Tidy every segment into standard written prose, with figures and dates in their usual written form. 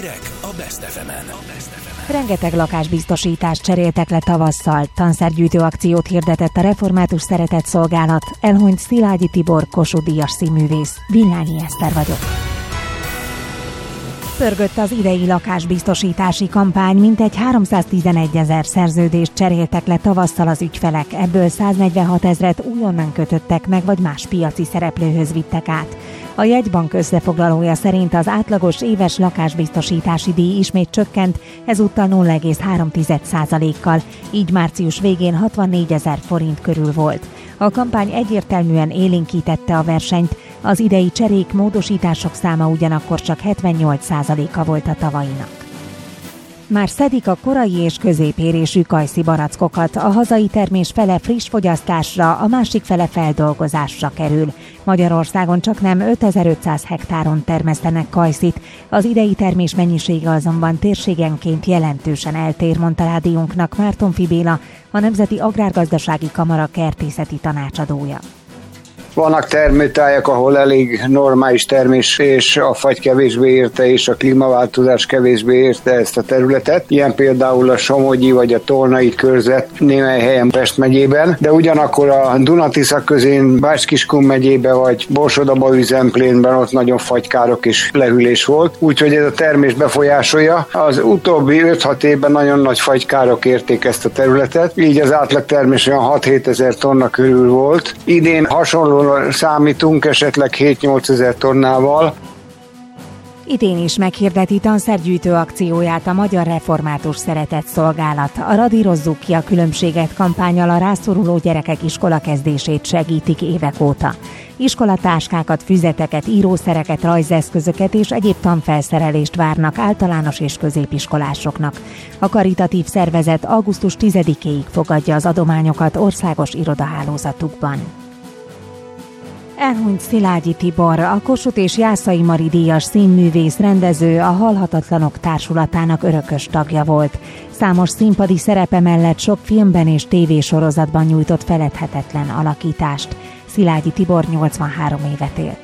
Hírek a Best FM-en. Rengeteg lakásbiztosítást cseréltek le tavasszal. Tanszergyűjtő akciót hirdetett a Református Szeretetszolgálat. Elhunyt Szilágyi Tibor, Kossuth-díjas színművész. Villányi Eszter vagyok. Pörgött az idei lakásbiztosítási kampány, mintegy 311 000 szerződést cseréltek le tavasszal az ügyfelek, ebből 146 000-et újonnan kötöttek meg, vagy más piaci szereplőhöz vittek át. A jegybank összefoglalója szerint az átlagos éves lakásbiztosítási díj ismét csökkent, ezúttal 0,3%-kal, így március végén 64 000 forint körül volt. A kampány egyértelműen élénkítette a versenyt, az idei cserék, módosítások száma ugyanakkor csak 78%-a volt a tavalyinak. Már szedik a korai és középérésű kajszi barackokat, a hazai termés fele friss fogyasztásra, a másik fele feldolgozásra kerül. Magyarországon csaknem 5500 hektáron termesztenek kajszit, az idei termés mennyisége azonban térségenként jelentősen eltér, mondta rádiónknak Mártonffy Béla, a Nemzeti Agrárgazdasági Kamara kertészeti tanácsadója. Vannak termőtájak, ahol elég normális termés, és a fagy kevésbé érte, és a klímaváltozás kevésbé érte ezt a területet. Ilyen például a Somogyi vagy a Tolnai körzet némely helyen Pest megyében, de ugyanakkor a Duna-Tisza közén Bács-Kiskun megyében vagy Borsod-Abaúj Zemplénben ott nagyon fagykárok és lehűlés volt, úgyhogy ez a termés befolyásolja. Az utóbbi 5-6 évben nagyon nagy fagykárok érték ezt a területet, így az átlag termés olyan 6-7 ezer tonna körül volt. Idén hasonló számítunk, esetleg 7-8 ezer tonnával. Idén is meghirdeti tanszergyűjtő akcióját a Magyar Református Szeretetszolgálat. A Radírozzuk ki a különbséget kampánnyal a rászoruló gyerekek iskolakezdését segítik évek óta. Iskolatáskákat, füzeteket, írószereket, rajzeszközöket és egyéb tanfelszerelést várnak általános és középiskolásoknak. A karitatív szervezet augusztus 10-éig fogadja az adományokat országos irodahálózatukban. Elhunyt Szilágyi Tibor, a Kossuth és Jászai Mari díjas színművész, rendező, a Halhatatlanok Társulatának örökös tagja volt. Számos színpadi szerepe mellett sok filmben és tévésorozatban nyújtott feledhetetlen alakítást. Szilágyi Tibor 83 évet élt.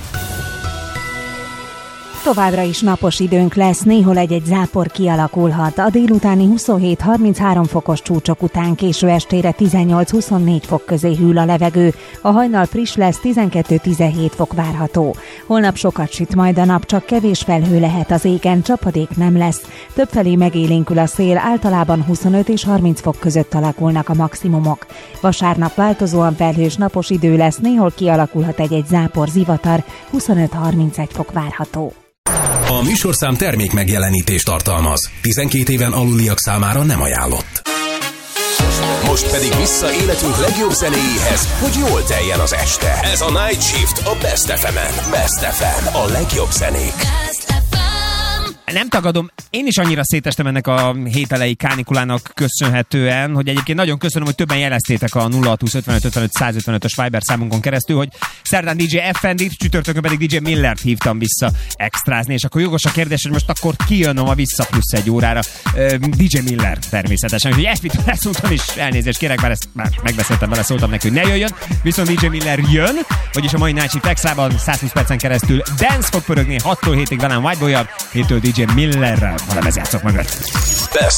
Továbbra is napos időnk lesz, néhol egy-egy zápor kialakulhat. A délutáni 27-33 fokos csúcsok után késő estére 18-24 fok közé hűl a levegő. A hajnal friss lesz, 12-17 fok várható. Holnap sokat süt majd a nap, csak kevés felhő lehet az égen, csapadék nem lesz. Többfelé megélénkül a szél, általában 25 és 30 fok között alakulnak a maximumok. Vasárnap változóan felhős napos idő lesz, néhol kialakulhat egy-egy zápor, zivatar, 25-31 fok várható. A műsorszám termék megjelenítést tartalmaz. 12 éven aluliak számára nem ajánlott. Most pedig vissza életünk legjobb zenéjéhez, hogy jól teljen az este. Ez a Night Shift a Best FM-en. Best FM, a legjobb zenék. Nem tagadom, én is annyira szétestem ennek a hételei kánikulának köszönhetően, hogy egyébként nagyon köszönöm, hogy többen jeleztétek a 0620 55 55 155-ös Viber számunkon keresztül, hogy szerdán DJ Effendit, csütörtökön pedig DJ Millert hívtam vissza extrázni, és akkor jogos a kérdés, hogy most akkor kijön a vissza plusz egy órára. DJ Miller természetesen, úgyhogy ezt leszóltam is, elnézést kérek, bár ezt már megbeszéltem vele, szóltam neki, hogy ne jöjjön, viszont DJ Miller jön, vagyis a mai Night Shift extrában 120 percen keresztül dance fog pörögni 6-tól 7-ig velem Whiteboy-jal, 7-től DJ Millerrel a lemezjátszók mögött. Best